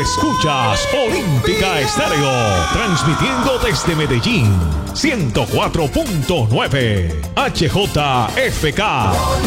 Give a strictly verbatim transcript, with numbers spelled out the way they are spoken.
Escuchas Olímpica Estéreo, transmitiendo desde Medellín, ciento cuatro punto nueve H J F K.